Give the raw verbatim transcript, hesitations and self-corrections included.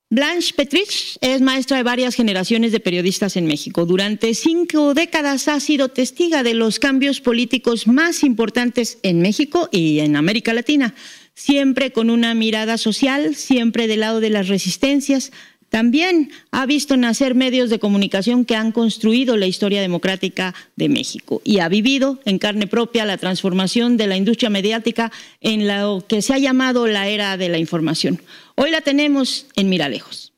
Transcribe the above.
Blanche Petrich es maestra de varias generaciones de periodistas en México. Durante cinco décadas ha sido testiga de los cambios políticos más importantes en México y en América Latina, siempre con una mirada social, siempre del lado de las resistencias. También ha visto nacer medios de comunicación que han construido la historia democrática de México y ha vivido en carne propia la transformación de la industria mediática en lo que se ha llamado la era de la información. Hoy la tenemos en Mira Lejos.